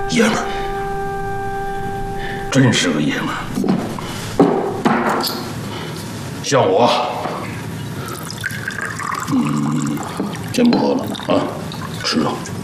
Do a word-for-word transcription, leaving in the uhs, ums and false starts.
爷们儿，真是个爷们儿。像我，嗯，先不喝了啊，吃啊。